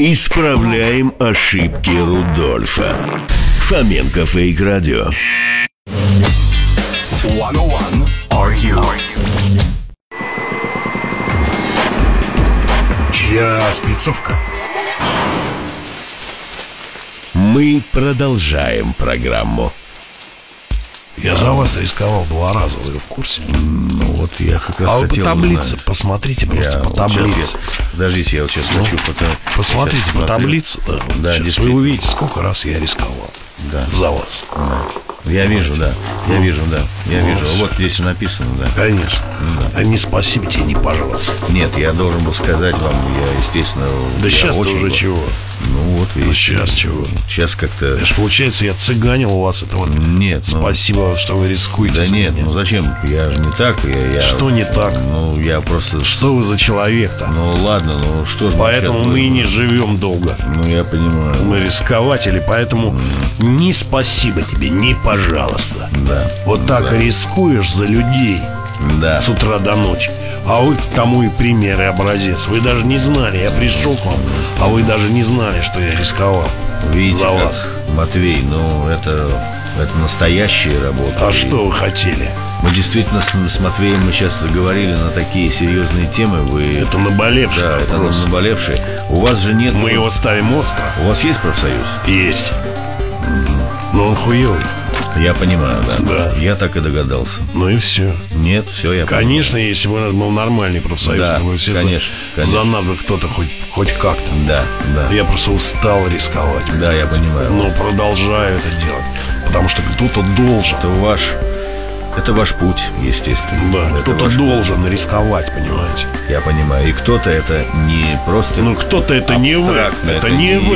Исправляем ошибки Рудольфа. Фоменко Фейк Радио. 101 RU. Чья спецовка? Мы продолжаем программу. Я за вас рисковал 2 раза, вы в курсе? Ну вот я как раз А вы по хотел таблице узнать. посмотрите, просто по таблице. Подождите, я вот сейчас хочу пока. Посмотрите Сейчас по смотрю. таблице, да. Да, Сейчас вы действительно. увидите, сколько раз я рисковал. Да. За вас. Я вижу, да. Я вижу. всё. Вот здесь написано, да. Конечно. А не спасибо тебе, не пожалуйста. Нет, я должен был сказать вам, я, естественно. Да я сейчас-то очень уже был- чего? Ну вот видите. Сейчас чего? Сейчас как-то. Это ж получается, я цыганил у вас это вот. Нет, ну. Спасибо, что вы рискуете. Да за нет, меня. ну зачем? Я же не так. Я, Что не так? Ну, я просто. Что вы за человек-то? Ну ладно, ну что ж. Поэтому мы и не живем долго. Ну я понимаю. Мы рискователи, поэтому ни спасибо тебе, ни пожалуйста. Да. Вот так рискуешь за людей Да. с утра до ночи. А вы тому и пример и образец. Вы даже не знали, я пришел к вам, а вы даже не знали, что я рисковал. Видите, за как, вас. Матвей, ну это настоящая работа. А И что вы хотели? Мы действительно с Матвеем мы сейчас заговорили на такие серьезные темы. Вы. Это наболевший Да, это вопрос. наболевший. У вас же нет. Мы его ставим остро. У вас есть профсоюз? Есть. Но он хуёвый. Я понимаю, да. Да. Я так и догадался. Ну и все. Нет, все, я Конечно, если бы у нас был нормальный профсоюз, Да, то вы все конечно. за нас бы кто-то хоть как-то. понимаю. Да. Я просто устал рисковать. Да, я понимаю. Но продолжаю это делать. Потому что кто-то должен. Это ваш путь, естественно. Да, Это кто-то ваш должен рисковать, понимаете. путь. Я понимаю. И кто-то это не просто. Ну, кто-то это не вы. абстрактно, Это не вы.